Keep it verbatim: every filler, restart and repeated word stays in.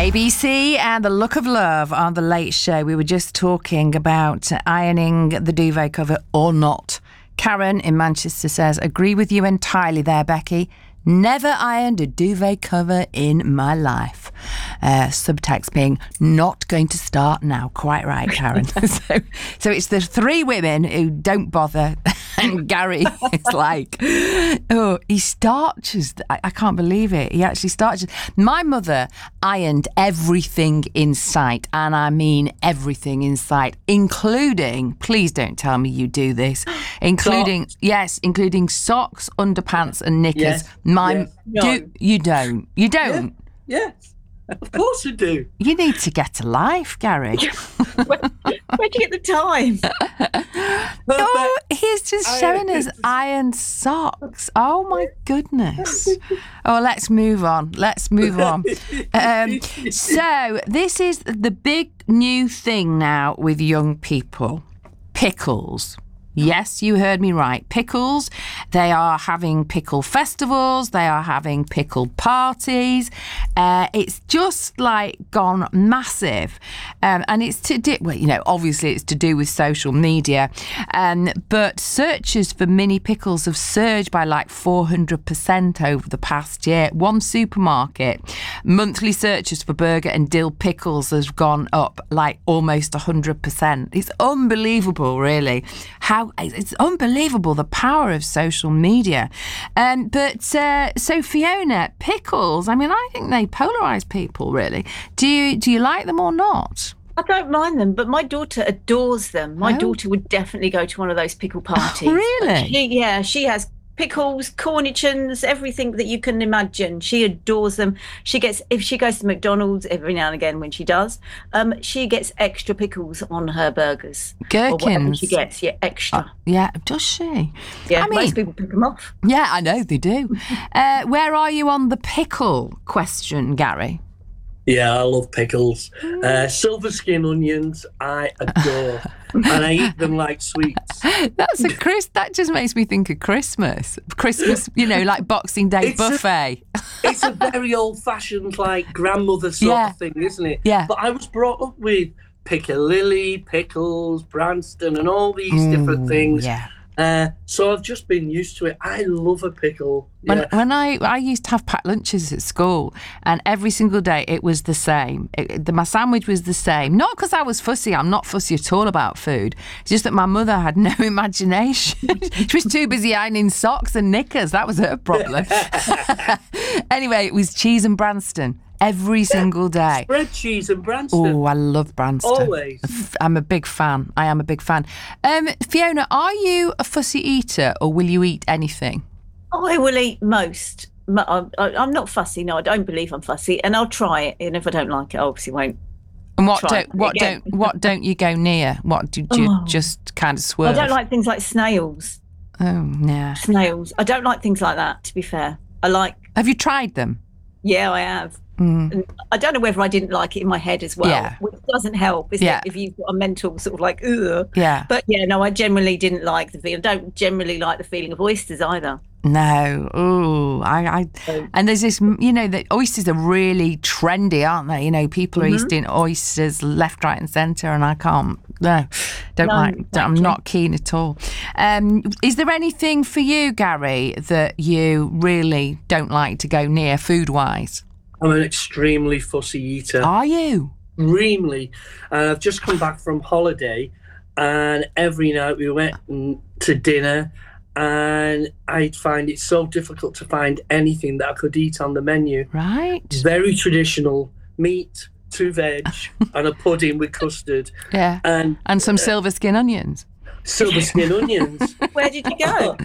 A B C and The Look of Love on The Late Show. We were just talking about ironing the duvet cover or not. Karen in Manchester says, agree with you entirely there, Becky. Never ironed a duvet cover in my life. Uh, subtext being, not going to start now. Quite right, Karen. so, so it's the three women who don't bother. And Gary is like, oh, he starches. I, I can't believe it. He actually starches. My mother ironed everything in sight. And I mean everything in sight, including, please don't tell me you do this, including, socks. yes, including socks, underpants and knickers. Yes. My, yes. No. do, you don't. You don't. Yeah. Yes. Of course I do. You need to get a life, Gary. Where, where'd you get the time? Oh, he's just showing us ironed socks. Oh, my goodness. Oh, let's move on. Let's move on. Um, so this is the big new thing now with young people. Pickles. Yes, you heard me right. Pickles. They are having pickle festivals. They are having pickle parties. Uh, it's just like gone massive. Um, and it's to do, well, you know, obviously it's to do with social media. Um, but searches for mini pickles have surged by like four hundred percent over the past year. One supermarket, monthly searches for burger and dill pickles has gone up like almost one hundred percent. It's unbelievable, really. How It's unbelievable, the power of social media. Um, but uh, so Fiona, pickles, I mean, I think they polarise people, really. Do you do you like them or not? I don't mind them, but my daughter adores them. My Oh. daughter would definitely go to one of those pickle parties. Oh, really? She, yeah, she has pickles, cornichons, everything that you can imagine. She adores them. She gets, if she goes to McDonald's every now and again when she does, um, she gets extra pickles on her burgers. Or whatever Gherkins. she gets, yeah, extra. Uh, yeah, does she? yeah, I mean, most people pick them off. yeah, I know they do. uh, where are you on the pickle question, Gary? Yeah, I love pickles. Uh, silver skin onions, I adore. And I eat them like sweets. That's a Chris. That just makes me think of Christmas. Christmas, you know, like Boxing Day It's buffet. A, it's a very old-fashioned, like, grandmother sort Yeah. of thing, isn't it? Yeah. But I was brought up with Piccalilli, pickles, Branston, and all these different things. Yeah. Uh, so I've just been used to it. I love a pickle. When, Yeah. when I, I used to have packed lunches at school, and every single day it was the same. It, the, my sandwich was the same. Not because I was fussy. I'm not fussy at all about food. It's just that my mother had no imagination. She was too busy ironing socks and knickers. That was her problem. Anyway, it was cheese and Branston every single day. Bread, cheese, and Branston. Oh, I love Branston. Always. I'm a big fan. I am a big fan. Um, Fiona, are you a fussy eater or will you eat anything? I will eat most. Mo- I'm I'm not fussy. No, I don't believe I'm fussy, and I'll try it. And if I don't like it, I obviously won't. And what Try don't it what again. don't what don't you go near? What do, do you Oh. just kind of swerve? I don't like things like snails. Oh, yeah. Snails. I don't like things like that. To be fair, I like. Have you tried them? Yeah, I have. Mm. And I don't know whether I didn't like it in my head as well, Yeah. which doesn't help, is Yeah. it? If you've got a mental sort of like, ugh. Yeah. But yeah, no, I generally didn't like the feeling. Don't generally like the feeling of oysters either. No. Oh, I, I. So- And there's this, you know, the oysters are really trendy, aren't they? You know, people are Mhm. eating oysters left, right, and centre, and I can't. No, don't No, like. I'm exactly. not keen at all. Um, is there anything for you, Gary, that you really don't like to go near, food-wise? I'm an extremely fussy eater. Are you? Extremely. And I've just come back from holiday, and every night we went mm, to dinner, and I'd find it so difficult to find anything that I could eat on the menu. Right. Very traditional: meat, two veg, and a pudding with custard, Yeah. and And some silver skin onions. silver skin onions. Where did you go?